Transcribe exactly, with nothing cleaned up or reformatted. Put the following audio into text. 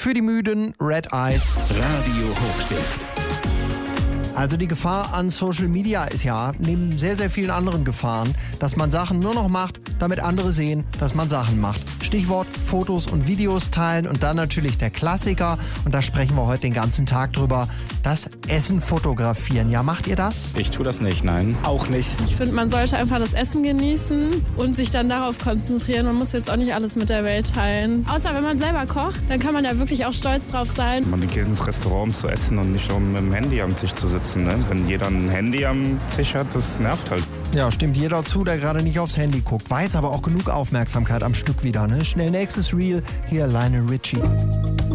für die Müden, Red Eyes. Radio Hochstift. Also die Gefahr an Social Media ist ja, neben sehr, sehr vielen anderen Gefahren, dass man Sachen nur noch macht, damit andere sehen, dass man Sachen macht. Stichwort Fotos und Videos teilen und dann natürlich der Klassiker, und da sprechen wir heute den ganzen Tag drüber, das Essen fotografieren. Ja, macht ihr das? Ich tue das nicht, nein. Auch nicht. Ich finde, man sollte einfach das Essen genießen und sich dann darauf konzentrieren. Man muss jetzt auch nicht alles mit der Welt teilen. Außer wenn man selber kocht, dann kann man ja wirklich auch stolz drauf sein. Man geht ins Restaurant, um zu essen und nicht um mit dem Handy am Tisch zu sitzen. Ne? Wenn jeder ein Handy am Tisch hat, das nervt halt. Ja, stimmt jeder zu, der gerade nicht aufs Handy guckt. War jetzt aber auch genug Aufmerksamkeit am Stück wieder. Ne? Schnell nächstes Reel, hier Lionel Richie.